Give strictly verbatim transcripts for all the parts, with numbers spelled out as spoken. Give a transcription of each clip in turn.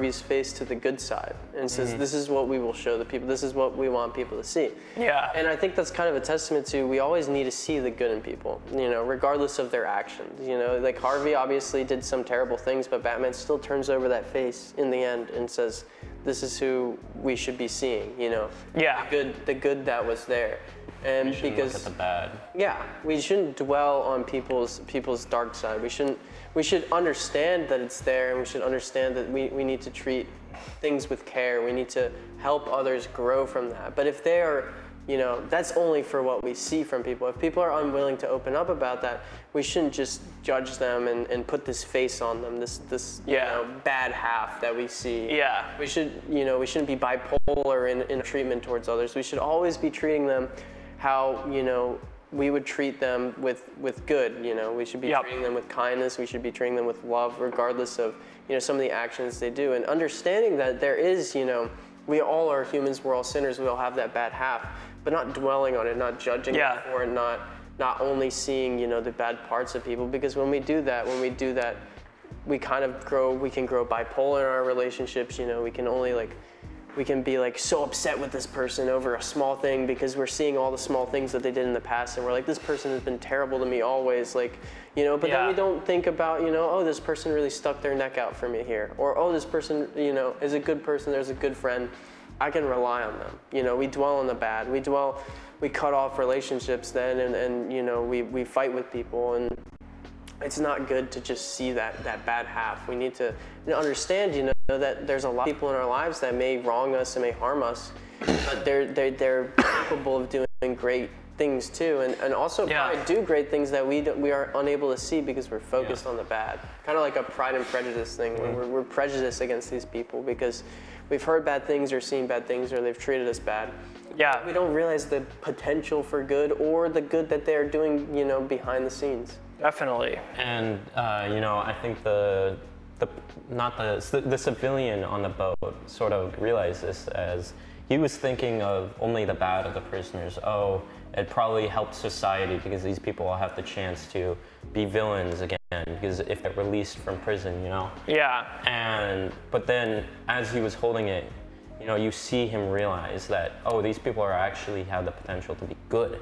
Harvey's face to the good side and says, mm-hmm. this is what we will show the people. This is what we want people to see. Yeah. And I think that's kind of a testament to, we always need to see the good in people, you know, regardless of their actions. You know, like Harvey obviously did some terrible things, but Batman still turns over that face in the end and says, this is who we should be seeing, you know. Yeah. The good, the good that was there. And we shouldn't because look at the bad. Yeah, we shouldn't dwell on people's people's dark side. We shouldn't. We should understand that it's there, and we should understand that we, we need to treat things with care. We need to help others grow from that. But if they are, you know, that's only for what we see from people. If people are unwilling to open up about that, we shouldn't just judge them and, and put this face on them, this this yeah. you know, bad half that we see. Yeah. We should, you know, we shouldn't be bipolar in, in treatment towards others. We should always be treating them how, you know, we would treat them with, with good, you know. We should be yep. treating them with kindness. We should be treating them with love, regardless of, you know, some of the actions they do. And understanding that there is, you know, we all are humans, we're all sinners, we all have that bad half, but not dwelling on it, not judging yeah. it for it, not, not only seeing, you know, the bad parts of people. Because when we do that, when we do that, we kind of grow, we can grow bipolar in our relationships, you know, we can only like, we can be like so upset with this person over a small thing because we're seeing all the small things that they did in the past, and we're like, this person has been terrible to me always, like, you know, but yeah. then we don't think about, you know, oh, this person really stuck their neck out for me here, or oh, this person, you know, is a good person, there's a good friend, I can rely on them. You know, we dwell on the bad, we dwell, we cut off relationships then, and, and you know, we, we fight with people, and it's not good to just see that, that bad half. We need to you know, understand, you know, that there's a lot of people in our lives that may wrong us and may harm us, but they're, they're, they're capable of doing great things too, and, and also yeah. probably do great things that we, we are unable to see because we're focused yeah. on the bad. Kind of like a Pride and Prejudice thing, mm-hmm. where we're, we're prejudiced against these people because we've heard bad things or seen bad things or they've treated us bad. Yeah. We don't realize the potential for good or the good that they're doing, you know, behind the scenes. Definitely. And uh, you know, I think the the not the the civilian on the boat sort of realized this as he was thinking of only the bad of the prisoners. Oh, it probably helped society because these people will have the chance to be villains again because if they're released from prison, you know. Yeah. And but then as he was holding it, you know, you see him realize that oh, these people are actually have the potential to be good,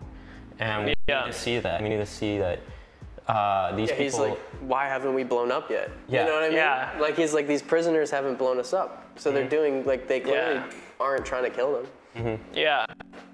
and we yeah. need to see that. We need to see that. Uh, these yeah, people. He's like, why haven't we blown up yet? Yeah. You know what I mean? Yeah. Like he's like, these prisoners haven't blown us up, so mm-hmm. they're doing like they clearly yeah. aren't trying to kill them. Mm-hmm. Yeah.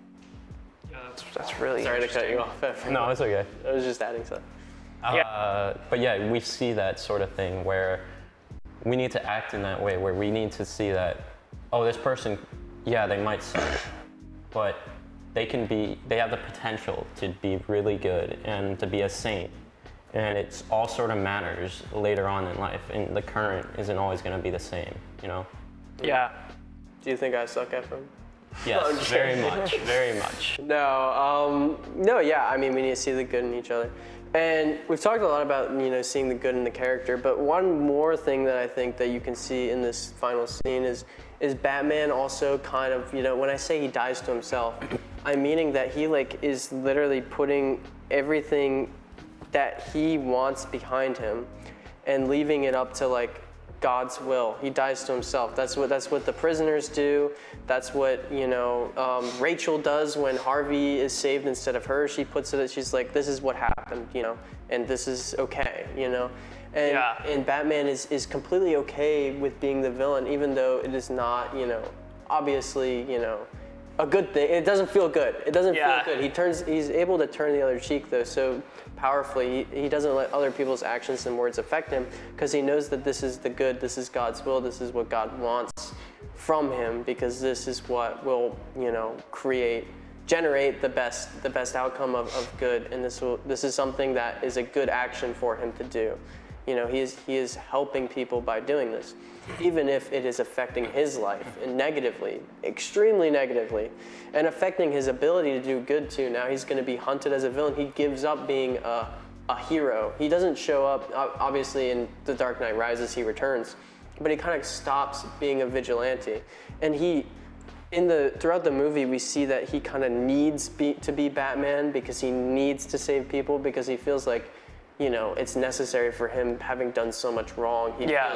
Yeah, that's that's really. Sorry to cut you off. No, it's okay. I was just adding stuff. Uh, yeah. But yeah, we see that sort of thing where we need to act in that way, where we need to see that, oh, this person, yeah, they might suck, but they can be, they have the potential to be really good and to be a saint. And it's all sort of matters later on in life, and the current isn't always going to be the same, you know? Yeah. Do you think I suck, Ephraim? Yes, no, very much, very much. No, um, no, yeah, I mean, we need to see the good in each other. And we've talked a lot about, you know, seeing the good in the character, but one more thing that I think that you can see in this final scene is, is Batman also kind of, you know, when I say he dies to himself, I'm meaning that he, like, is literally putting everything that he wants behind him and leaving it up to like God's will. He dies to himself. That's what that's what the prisoners do. That's what, you know, um, Rachel does when Harvey is saved instead of her. She puts it, she's like, this is what happened, you know, and this is okay, you know. And, yeah. and Batman is, is completely okay with being the villain, even though it is not, you know, obviously, you know, a good thing. It doesn't feel good. It doesn't yeah. feel good. He turns. He's able to turn the other cheek though so powerfully. He, he doesn't let other people's actions and words affect him because he knows that this is the good. This is God's will. This is what God wants from him because this is what will, you know, create, generate the best, the best outcome of, of good. And this will. This is something that is a good action for him to do. You know, he is he is helping people by doing this, even if it is affecting his life and negatively, extremely negatively, and affecting his ability to do good too. Now he's going to be hunted as a villain. He gives up being a, a hero. He doesn't show up, obviously in The Dark Knight Rises he returns, but he kind of stops being a vigilante. And he, in the throughout the movie, we see that he kind of needs be, to be Batman because he needs to save people because he feels like, you know, it's necessary for him having done so much wrong. He yeah. feels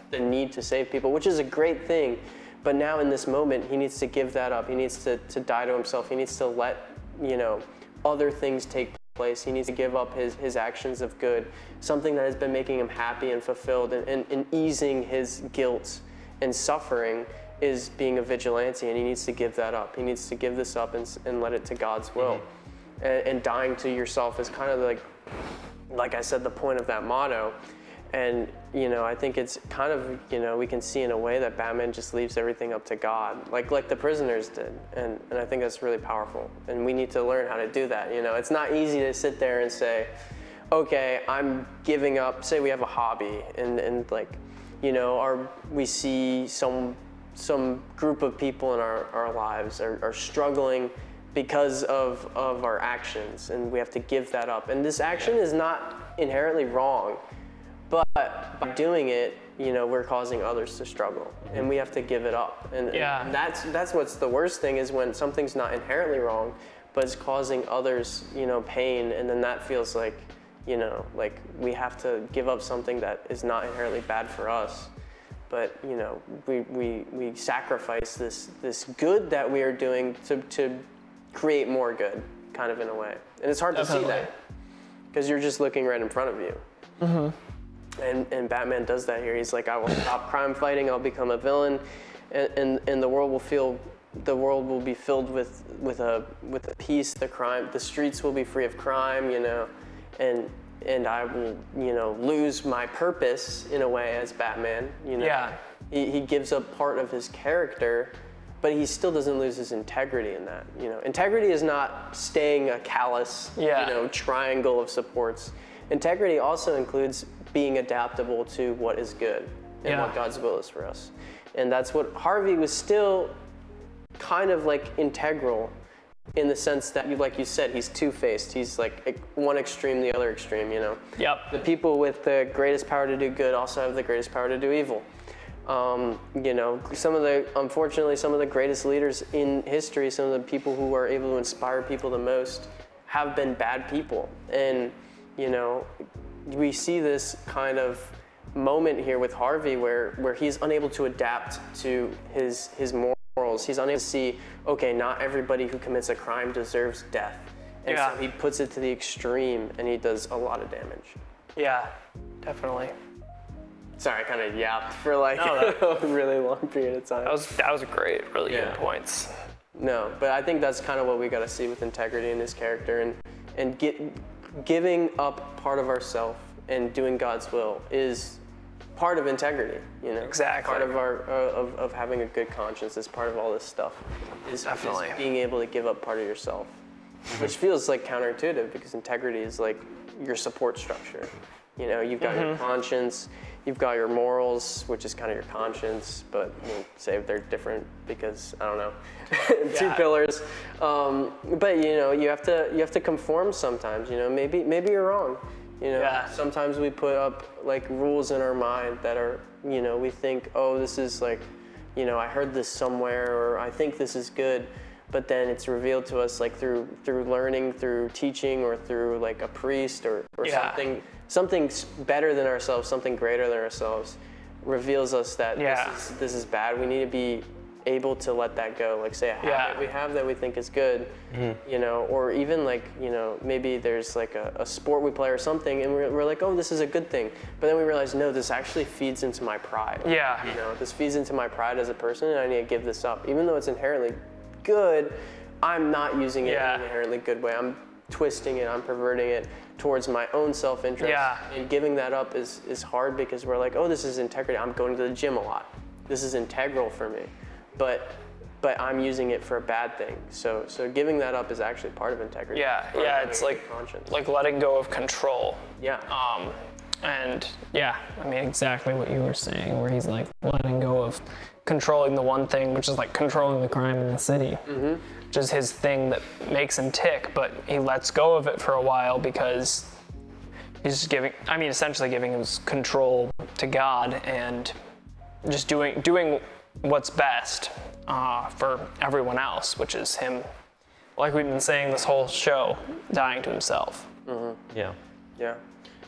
the need to save people, which is a great thing. But now in this moment, he needs to give that up. He needs to, to die to himself. He needs to let, you know, other things take place. He needs to give up his, his actions of good, something that has been making him happy and fulfilled, and, and, and easing his guilt and suffering is being a vigilante, and he needs to give that up. He needs to give this up and, and let it to God's will. Mm-hmm. and, and dying to yourself is kind of like, like I said, the point of that motto. And, you know, I think it's kind of, you know, we can see in a way that Batman just leaves everything up to God, like like the prisoners did. And, and I think that's really powerful. And we need to learn how to do that. You know, it's not easy to sit there and say, okay, I'm giving up, say we have a hobby, and, and like, you know, our, we see some some group of people in our, our lives are, are struggling because of, of our actions, and we have to give that up. And this action is not inherently wrong, but by doing it, you know, we're causing others to struggle, and we have to give it up. And, Yeah. and that's that's what's the worst thing, is when something's not inherently wrong, but it's causing others, you know, pain, and then that feels like, you know, like we have to give up something that is not inherently bad for us. But, you know, we, we, we sacrifice this this good that we are doing to, to create more good, kind of in a way. And it's hard Definitely. to see that, because you're just looking right in front of you. Mm-hmm. And, and Batman does that here. He's like, I will stop crime fighting, I'll become a villain, and, and, and the world will feel, the world will be filled with, with a with a peace, the crime, the streets will be free of crime, you know, and and I will, you know, lose my purpose in a way as Batman, you know. Yeah. He, he gives up part of his character, but he still doesn't lose his integrity in that, you know. Integrity is not staying a callous, Yeah. you know, triangle of supports. Integrity also includes being adaptable to what is good and Yeah. what God's will is for us. And that's what Harvey was still kind of like integral, in the sense that, you, like you said, he's two-faced. He's like one extreme, the other extreme, you know. Yep. The people with the greatest power to do good also have the greatest power to do evil. Um, you know, some of the, unfortunately, some of the greatest leaders in history, some of the people who are able to inspire people the most, have been bad people. And, you know, we see this kind of moment here with Harvey where, where he's unable to adapt to his, his morals. He's unable to see, okay, not everybody who commits a crime deserves death. And Yeah. so he puts it to the extreme, and he does a lot of damage. Yeah, definitely. Sorry, I kind of yapped for like No, a really long period of time. That was that was great, really Yeah. good points. No, but I think that's kind of what we got to see with integrity in his character, and and get, giving up part of ourself and doing God's will is part of integrity, you know. Exactly. Part of our uh, of, of having a good conscience is part of all this stuff. Is, Definitely. is being able to give up part of yourself, which feels like counterintuitive, because integrity is like your support structure. You know, you've got your conscience, you've got your morals, which is kind of your conscience, but we'll say they're different because I don't know, two Yeah. pillars. Um, but you know, you have to you have to conform sometimes. You know, maybe maybe you're wrong. You know, Yeah. sometimes we put up like rules in our mind that are, you know, we think, oh, this is like, you know, I heard this somewhere, or I think this is good. But then it's revealed to us like through through learning, through teaching, or through like a priest, or, or Yeah. something something s- better than ourselves, something greater than ourselves, reveals us that Yeah. this is this is bad. We need to be able to let that go. Like say a habit Yeah. we have that we think is good, you know, or even like, you know, maybe there's like a, a sport we play or something, and we're, we're like, oh, this is a good thing. But then we realize, no, this actually feeds into my pride. Yeah. You know, this feeds into my pride as a person, and I need to give this up. Even though it's inherently good, I'm not using it Yeah. in an inherently good way. I'm twisting it, I'm perverting it towards my own self-interest. Yeah. And giving that up is, is hard, because we're like, oh, this is integrity. I'm going to the gym a lot. This is integral for me. But but I'm using it for a bad thing. So so giving that up is actually part of integrity. Yeah, Part of yeah, having it's a good like conscience. like letting go of control. Yeah. Um, and yeah, I mean exactly what you were saying, where he's like letting go of controlling the one thing, which is like controlling the crime in the city, mm-hmm. which is his thing that makes him tick. But he lets go of it for a while because he's just giving, I mean, essentially giving his control to God and just doing doing what's best uh, for everyone else, which is him, like we've been saying this whole show, dying to himself. Yeah. Yeah.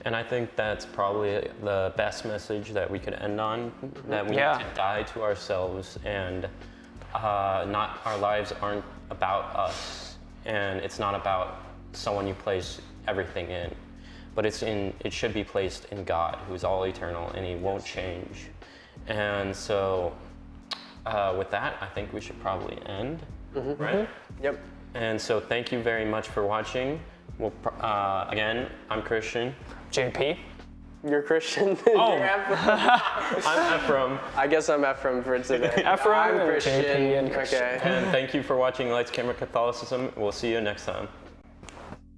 And I think that's probably the best message that we could end on, that we Yeah. need to die to ourselves, and uh, not our lives aren't about us, and it's not about someone you place everything in, but it's in it should be placed in God, who's all eternal and he won't change. And so uh, with that, I think we should probably end, Mm-hmm. right? Yep. And so thank you very much for watching. We'll, pr- uh, again, I'm Christian. J P. You're Christian. Oh. You're Ephraim. I'm Ephraim. I guess I'm Ephraim for today. Ephraim I'm and Christian. J P and Christian. Okay. And thank you for watching Lights Camera Catholicism. We'll see you next time.